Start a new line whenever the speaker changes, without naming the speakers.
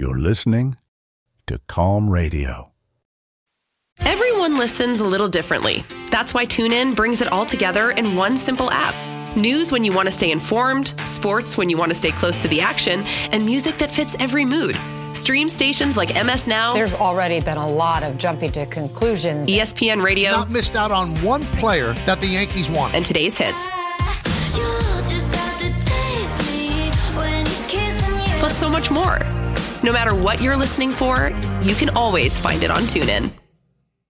You're listening to Calm Radio.
Everyone listens a little differently. That's why TuneIn brings it all together in one simple app. News when you want to stay informed, sports when you want to stay close to the action, and music that fits every mood. Stream stations like MS Now.
There's already been a lot of jumping to conclusions.
ESPN Radio.
Not missed out on one player that the Yankees want.
And today's hits. Plus so much more. No matter what you're listening for, you can always find it on TuneIn.